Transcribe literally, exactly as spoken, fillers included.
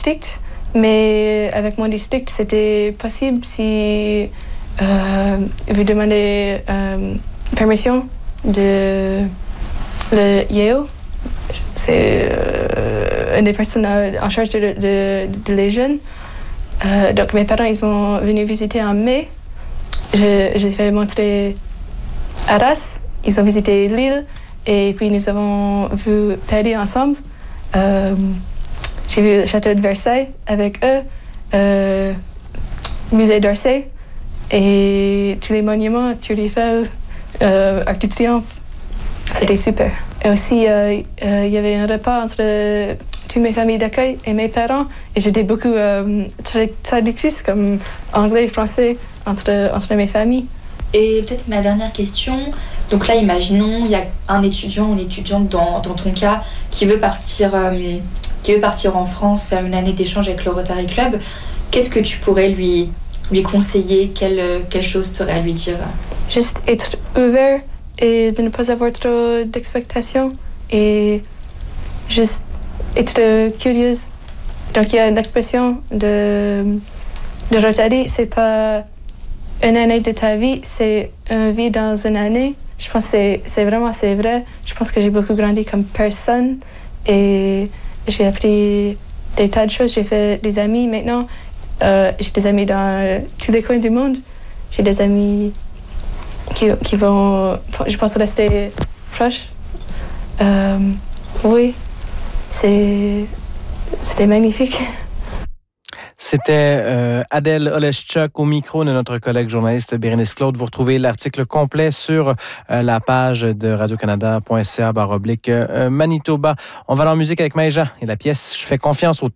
district, mais avec mon district, c'était possible si euh, vous demandez euh, permission de le Yale. C'est euh, une des personnes en charge de, de, de les jeunes. Euh, donc mes parents, ils sont venus visiter en mai. Je, j'ai fait montrer Arras, ils ont visité Lille et puis nous avons vu Paris ensemble. Euh, j'ai vu le château de Versailles avec eux, euh, musée d'Orsay et tous les monuments, Tour Eiffel, euh, Arc de Triomphe. C'était super. Et aussi, il euh, euh, y avait un repas entre euh, toutes mes familles d'accueil et mes parents. Et j'étais beaucoup euh, tra- traductrice, comme anglais et français, entre, entre mes familles. Et peut-être ma dernière question. Donc là, imaginons, il y a un étudiant ou une étudiante dans, dans ton cas qui veut partir, euh, qui veut partir en France, faire une année d'échange avec le Rotary Club. Qu'est-ce que tu pourrais lui, lui conseiller? Quelle, quelle chose tu aurais à lui dire? Juste être ouvert et de ne pas avoir trop d'expectations et juste être curieuse. Donc il y a une expression de, de Rotary, c'est pas une année de ta vie, c'est une vie dans une année. Je pense que c'est, c'est vraiment c'est vrai. Je pense que j'ai beaucoup grandi comme personne et j'ai appris des tas de choses. J'ai fait des amis maintenant. Euh, j'ai des amis dans euh, tous les coins du monde. J'ai des amis qui, qui vont, je pense, rester proches. Euh, oui, c'est, c'était magnifique. C'était euh, Adèle Oleschuk au micro de notre collègue journaliste Bérénice Claude. Vous retrouvez l'article complet sur euh, la page de radio-canada point c a barre oblique euh, Manitoba. On va dans la musique avec Maïja et la pièce « Je fais confiance au temps ».